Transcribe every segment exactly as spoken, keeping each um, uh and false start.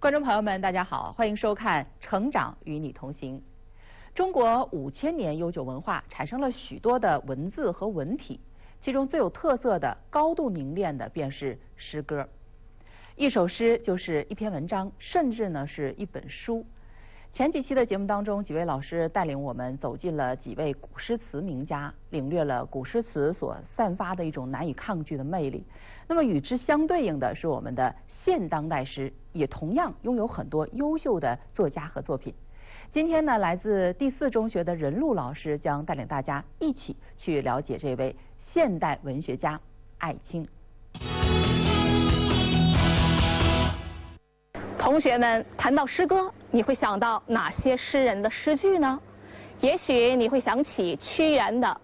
观众朋友们，大家好，欢迎收看《成长与你同行》。中国五千年悠久文化产生了许多的文字和文体，其中最有特色的、高度凝练的便是诗歌。一首诗就是一篇文章，甚至呢是一本书。前几期的节目当中，几位老师带领我们走进了几位古诗词名家，领略了古诗词所散发的一种难以抗拒的魅力。那么与之相对应的是我们的现当代诗，也同样拥有很多优秀的作家和作品。今天呢，来自第四中学的任璐老师将带领大家一起去了解这位现代文学家艾青。 同学们，谈到诗歌，你会想到哪些诗人的诗句呢？也许你会想起屈原的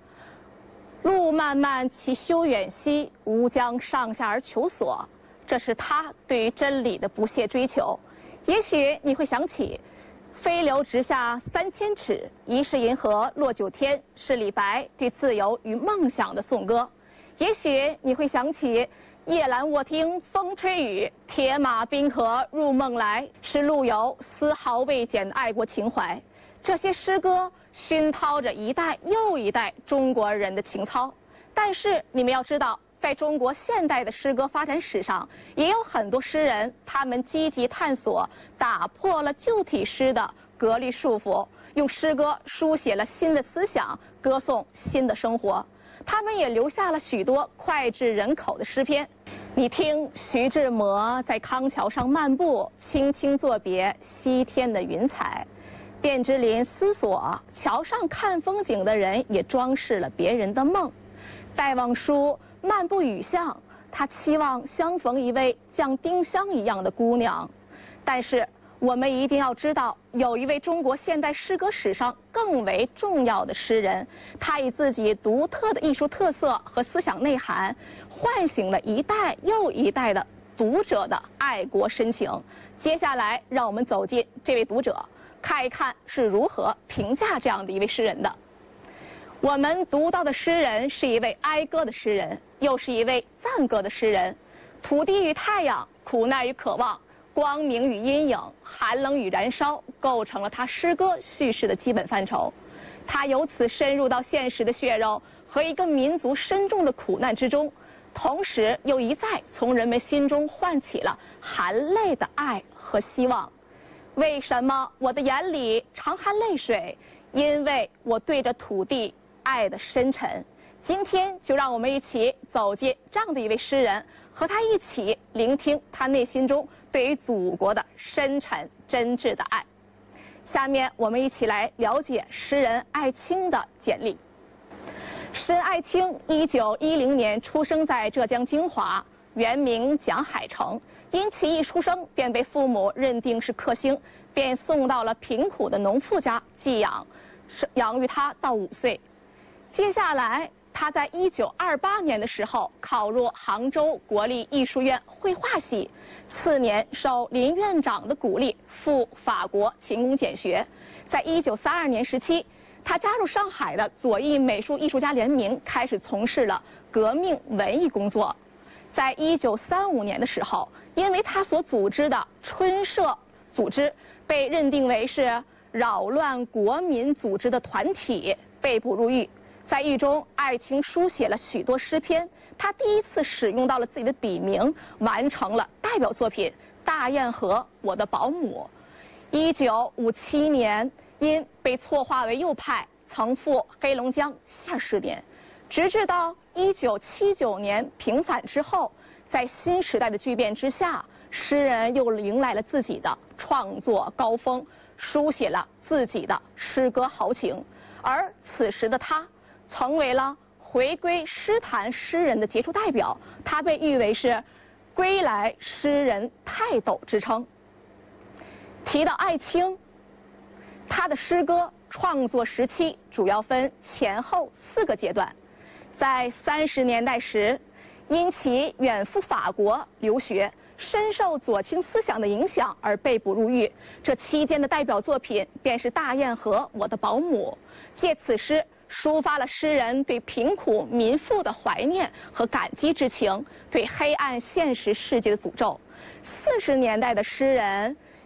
“路漫漫其修远兮，吾将上下而求索”，这是他对于真理的不懈追求。也许你会想起“飞流直下三千尺，疑是银河落九天”，是李白对自由与梦想的颂歌。也许你会想起夜阑卧听风吹雨，铁马冰河入梦来，是陆游丝毫未减的爱国情怀。这些诗歌熏陶着一代又一代中国人的情操。但是你们要知道，在中国现代的诗歌发展史上，也有很多诗人，他们积极探索，打破了旧体诗的格律束缚，用诗歌书写了新的思想，歌颂新的生活。他们也留下了许多脍炙人口的诗篇。你听徐志摩在康桥上漫步，轻轻作别西天的云彩；卞之琳思索，桥上看风景的人也装饰了别人的梦。戴望舒漫步雨巷，他期望相逢一位像丁香一样的姑娘。但是我们一定要知道，有一位中国现代诗歌史上更为重要的诗人，他以自己独特的艺术特色和思想内涵，唤醒了一代又一代的读者的爱国深情。接下来，让我们走进这位读者，看一看是如何评价这样的一位诗人的。我们读到的诗人是一位哀歌的诗人，又是一位赞歌的诗人。土地与太阳，苦难与渴望，光明与阴影，寒冷与燃烧，构成了他诗歌叙事的基本范畴。他由此深入到现实的血肉和一个民族深重的苦难之中，同时又一再从人们心中唤起了含泪的爱和希望。为什么我的眼里常含泪水？因为我对着土地爱的深沉。今天就让我们一起走进这样的一位诗人，和他一起聆听他内心中对于祖国的深沉真挚的爱。下面我们一起来了解诗人艾青的简历。诗人艾青一九一零年出生在浙江金华，原名蒋海成。因其一出生便被父母认定是克星，便送到了贫苦的农妇家寄养，养育他到五岁。接下来他在一九二八年的时候考入杭州国立艺术院绘画系，次年受林院长的鼓励赴法国勤工俭学。在一九三二年时期，他加入上海的左翼美术艺术家联名，开始从事了革命文艺工作。在一九三五年的时候，因为他所组织的春社组织被认定为是扰乱国民组织的团体，被捕入狱。在狱中，艾青书写了许多诗篇，他第一次使用到了自己的笔名，完成了代表作品《大堰河我的保姆》。一九五七年，因被错划为右派，曾赴黑龙江下士年。直至到一九七九年平反之后，在新时代的巨变之下，诗人又迎来了自己的创作高峰，书写了自己的诗歌豪情。而此时的他成为了回归诗坛诗人的杰出代表，他被誉为是归来诗人泰斗之称。提到艾青，他的诗歌创作时期主要分前后四个阶段。在三十年代时，因其远赴法国留学，深受左倾思想的影响而被捕入狱。这期间的代表作品便是《大堰河我的保姆》，借此诗抒发了诗人对贫苦民妇的怀念和感激之情，对黑暗现实世界的诅咒。四十年代的诗人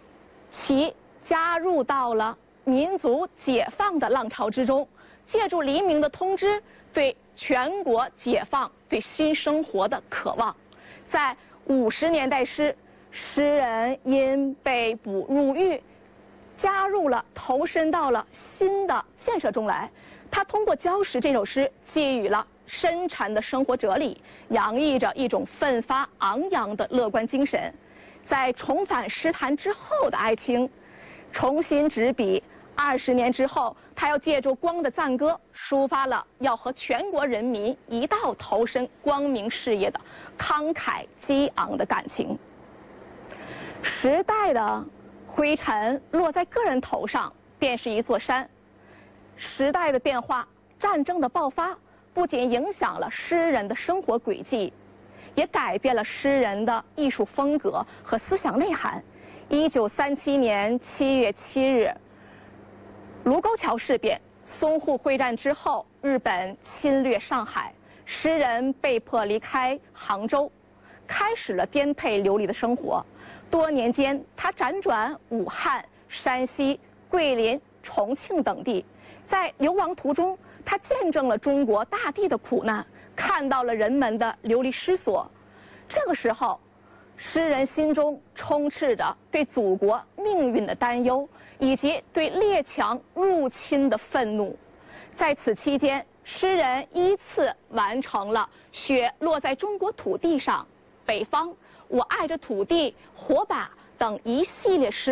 其加入到了民族解放的浪潮之中，借助黎明的通知，对全国解放、对新生活的渴望。在五十年代诗，诗人因被捕入狱，加入了、投身到了新的建设中来。他通过《礁石》这首诗，寄予了深沉的生活哲理，洋溢着一种奋发昂扬的乐观精神。在重返诗坛之后的艾青，重新执笔。二十年之后，他要借助《光的赞歌》，抒发了要和全国人民一道投身光明事业的慷慨激昂的感情。时代的灰尘落在个人头上，便是一座山。时代的变化，战争的爆发，不仅影响了诗人的生活轨迹，也改变了诗人的艺术风格和思想内涵。一九三七年七月七日。卢沟桥事变、淞沪会战之后，日本侵略上海，诗人被迫离开杭州，开始了颠沛流离的生活。多年间，他辗转武汉、山西、桂林、重庆等地，在流亡途中，他见证了中国大地的苦难，看到了人们的流离失所。这个时候，诗人心中充斥着对祖国命运的担忧，以及对列强入侵的愤怒。在此期间，诗人依次完成了《雪落在中国土地上》《北方》《我爱着土地》《火把》等一系列诗。